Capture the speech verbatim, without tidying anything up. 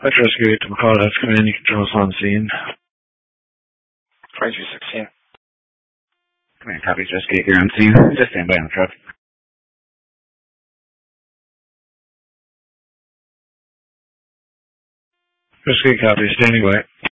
Let's rescue eight to McCall. That's command. You can throw us on scene. twenty-two sixteen. Command copies. Rescue eight here on scene. Just stand by on the truck. Rescue eight copies. Standing by.